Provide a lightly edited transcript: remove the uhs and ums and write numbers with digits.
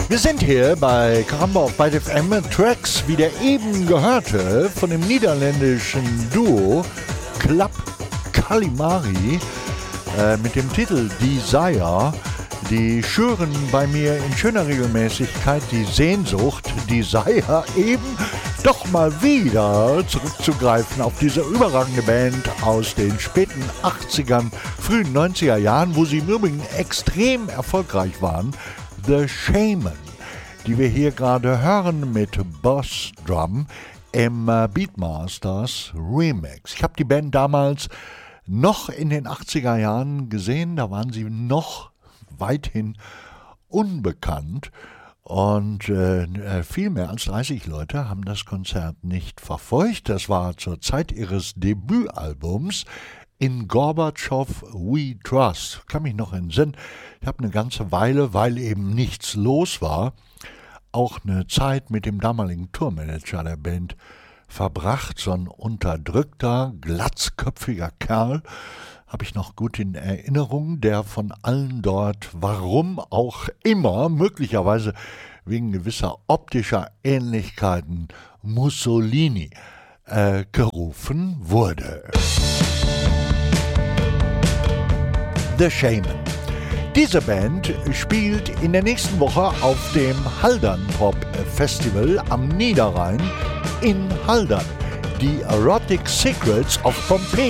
Wir sind hier bei Karamba auf Byte FM. Tracks wie der eben gehörte von dem niederländischen Duo Club Calimari mit dem Titel Desire. Die schüren bei mir in schöner Regelmäßigkeit die Sehnsucht, Desire eben doch mal wieder zurückzugreifen auf diese überragende Band aus den späten 80ern, frühen 90er Jahren, wo sie im Übrigen extrem erfolgreich waren. The Shaman, die wir hier gerade hören mit Boss Drum im Beatmasters Remix. Ich habe die Band damals noch in den 80er Jahren gesehen, da waren sie noch weithin unbekannt und viel mehr als 30 Leute haben das Konzert nicht verfolgt. Das war zur Zeit ihres Debütalbums In Gorbatschow We Trust. Kann mich noch entsinnen. Ich habe eine ganze Weile, weil eben nichts los war, auch eine Zeit mit dem damaligen Tourmanager der Band verbracht. So ein unterdrückter, glatzköpfiger Kerl, habe ich noch gut in Erinnerung, der von allen dort, warum auch immer, möglicherweise wegen gewisser optischer Ähnlichkeiten, Mussolini gerufen wurde. The Shaman. Diese Band spielt in der nächsten Woche auf dem Haldern Pop Festival am Niederrhein in Haldern. Die Erotic Secrets of Pompeii